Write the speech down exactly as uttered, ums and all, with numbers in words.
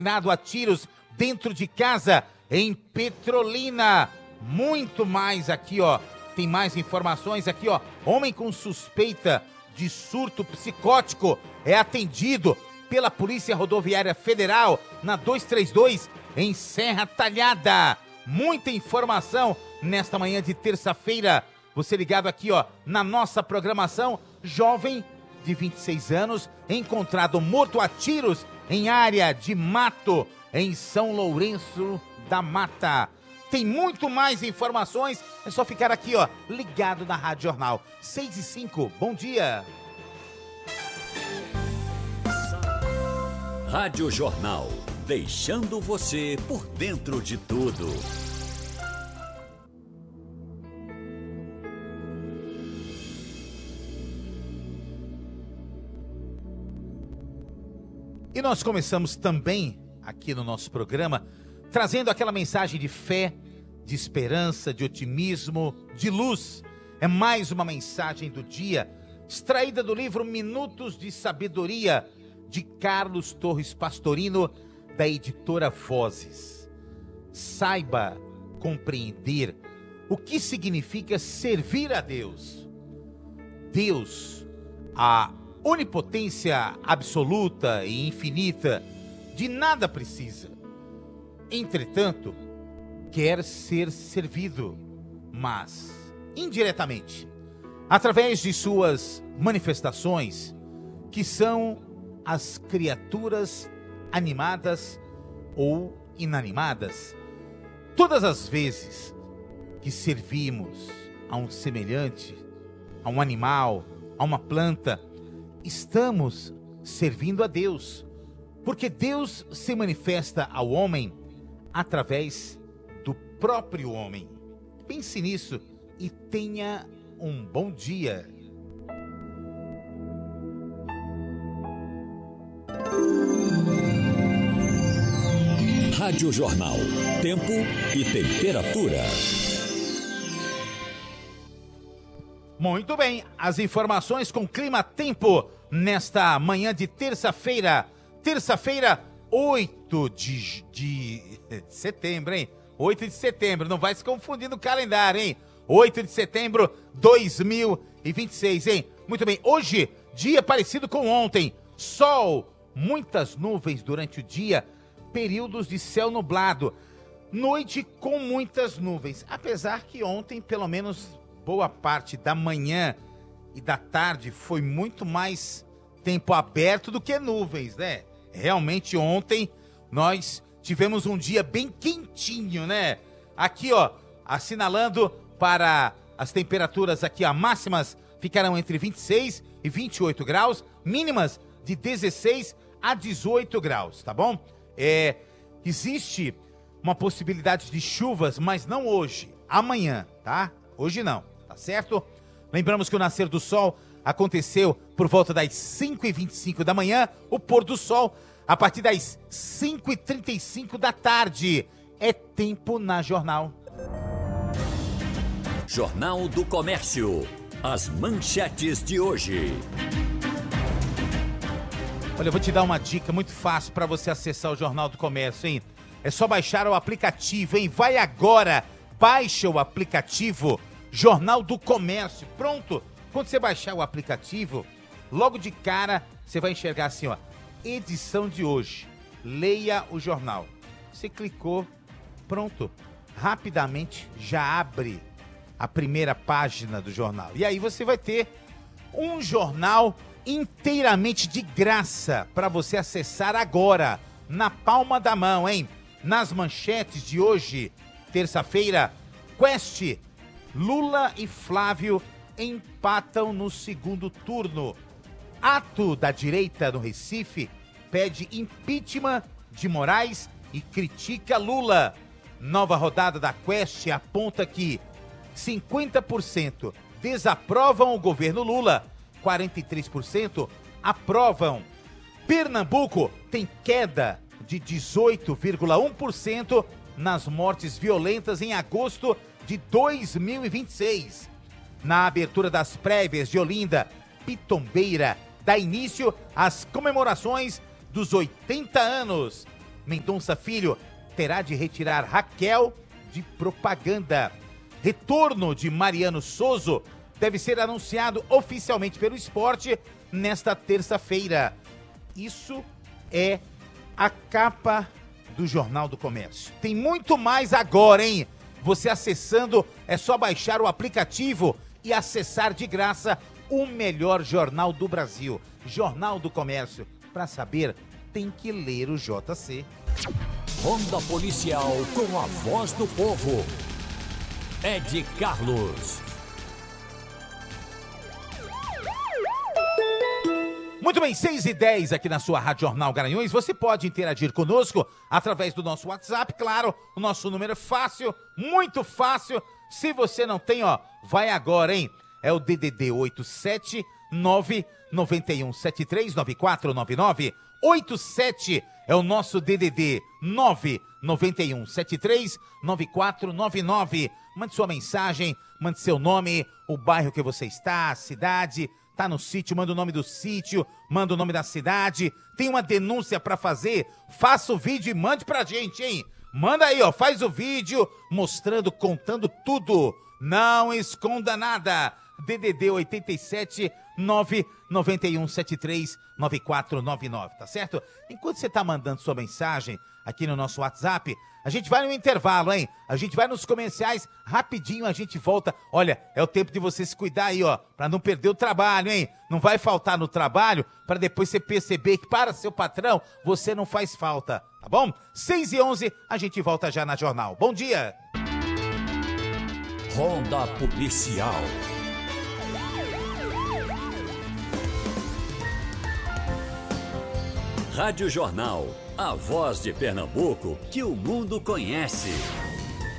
a tiros dentro de casa em Petrolina. Muito mais aqui, ó. Tem mais informações aqui, ó. Homem com suspeita de surto psicótico é atendido pela Polícia Rodoviária Federal na duzentos e trinta e dois em Serra Talhada. Muita informação nesta manhã de terça-feira. Você ligado aqui, ó, na nossa programação. Jovem de vinte e seis anos encontrado morto a tiros em área de mato em São Lourenço da Mata. Tem muito mais informações, é só ficar aqui, ó, ligado na Rádio Jornal. seis e cinco, bom dia. Rádio Jornal, deixando você por dentro de tudo. E nós começamos também aqui no nosso programa trazendo aquela mensagem de fé, de esperança, de otimismo, de luz. É mais uma mensagem do dia, extraída do livro Minutos de Sabedoria, de Carlos Torres Pastorino, da editora Vozes. Saiba compreender o que significa servir a Deus. Deus, a onipotência absoluta e infinita, de nada precisa. Entretanto, quer ser servido, mas indiretamente, através de suas manifestações, que são as criaturas animadas ou inanimadas. Todas as vezes que servimos a um semelhante, a um animal, a uma planta, estamos servindo a Deus, porque Deus se manifesta ao homem através do próprio homem. Pense nisso e tenha um bom dia. Rádio Jornal, tempo e temperatura. Muito bem, as informações com clima-tempo nesta manhã de terça-feira. Terça-feira, oito de, de setembro, hein? oito de setembro, não vai se confundir no calendário, hein? oito de setembro de dois mil e vinte e seis, hein? Muito bem, hoje, dia parecido com ontem. Sol, muitas nuvens durante o dia, períodos de céu nublado. Noite com muitas nuvens, apesar que ontem, pelo menos boa parte da manhã e da tarde, foi muito mais tempo aberto do que nuvens, né? Realmente ontem nós tivemos um dia bem quentinho, né? Aqui, ó, assinalando para as temperaturas aqui, ó, máximas ficarão entre vinte e seis e vinte e oito graus, mínimas de dezesseis a dezoito graus, tá bom? É, existe uma possibilidade de chuvas, mas não hoje, amanhã, tá? Hoje não, tá certo? Lembramos que o nascer do sol aconteceu por volta das cinco e vinte e cinco da manhã, o pôr do sol a partir das cinco e trinta e cinco da tarde. É tempo na Jornal. Jornal do Comércio. As manchetes de hoje. Olha, eu vou te dar uma dica muito fácil para você acessar o Jornal do Comércio, hein? É só baixar o aplicativo, hein? Vai agora, baixa o aplicativo Jornal do Comércio. Pronto! Quando você baixar o aplicativo, logo de cara, você vai enxergar assim, ó, edição de hoje. Leia o jornal. Você clicou, pronto. Rapidamente já abre a primeira página do jornal. E aí você vai ter um jornal inteiramente de graça para você acessar agora, na palma da mão, hein? Nas manchetes de hoje, terça-feira, Quest, Lula e Flávio empatam no segundo turno. Ato da direita no Recife pede impeachment de Moraes e critica Lula. Nova rodada da Quest aponta que cinquenta por cento desaprovam o governo Lula, quarenta e três por cento aprovam. Pernambuco tem queda de dezoito vírgula um por cento nas mortes violentas em agosto de dois mil e vinte e seis. Na abertura das prévias de Olinda, Pitombeira dá início às comemorações dos oitenta anos. Mendonça Filho terá de retirar Raquel de propaganda. Retorno de Mariano Souza deve ser anunciado oficialmente pelo esporte nesta terça-feira. Isso é a capa do Jornal do Comércio. Tem muito mais agora, hein? Você acessando, é só baixar o aplicativo e acessar de graça o melhor jornal do Brasil. Jornal do Comércio. Para saber, tem que ler o J C. Ronda Policial com a voz do povo. Ed Carlos. Muito bem, seis e dez aqui na sua Rádio Jornal Garanhuns. Você pode interagir conosco através do nosso WhatsApp, claro. O nosso número é fácil, muito fácil. Se você não tem, ó, vai agora, hein? É o D D D oito sete nove nove um sete três nove quatro nove nove. oito sete é o nosso D D D nove nove um sete três nove quatro nove nove. Mande sua mensagem, mande seu nome, o bairro que você está, a cidade. Tá no sítio, manda o nome do sítio, manda o nome da cidade. Tem uma denúncia pra fazer? Faça o vídeo e mande pra gente, hein? Manda aí, ó, faz o vídeo mostrando, contando tudo. Não esconda nada. D D D oito sete nove nove um sete três nove quatro nove nove, tá certo? Enquanto você tá mandando sua mensagem aqui no nosso WhatsApp, a gente vai no intervalo, hein? A gente vai nos comerciais, rapidinho a gente volta. Olha, é o tempo de você se cuidar aí, ó, pra não perder o trabalho, hein? Não vai faltar no trabalho pra depois você perceber que para seu patrão você não faz falta, tá bom? seis e onze, a gente volta já na Jornal. Bom dia! Ronda Policial. Rádio Jornal, a voz de Pernambuco que o mundo conhece.